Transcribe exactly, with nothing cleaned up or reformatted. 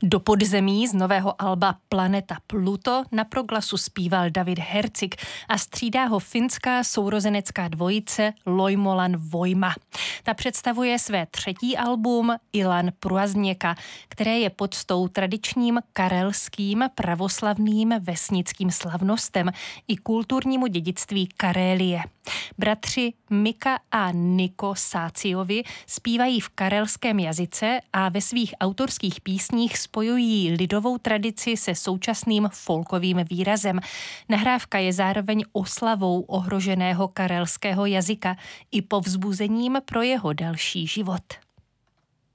Do podzemí z nového alba Planeta Pluto na proglasu zpíval David Hercik a střídá ho finská sourozenecká dvojice Loimolan Voima. Ta představuje své třetí album Ilan Pruazněka, které je poctou tradičním karelským pravoslavným vesnickým slavnostem i kulturnímu dědictví Karélie. Bratři Mika a Niko Sáciovi zpívají v karelském jazyce a ve svých autorských písních spojují lidovou tradici se současným folkovým výrazem. Nahrávka je zároveň oslavou ohroženého karelského jazyka i povzbuzením pro jeho další život.